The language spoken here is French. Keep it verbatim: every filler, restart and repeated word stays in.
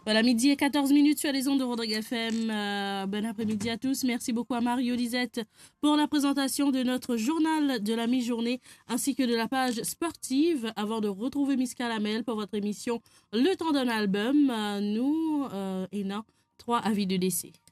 Voilà, midi et quatorze minutes sur les ondes de Rodrigue F M. Euh, bon après-midi à tous. Merci beaucoup à Mario Lisette pour la présentation de notre journal de la mi-journée ainsi que de la page sportive. Avant de retrouver Miss Calamel pour votre émission Le temps d'un album, euh, nous, euh, Hénin, trois avis de décès.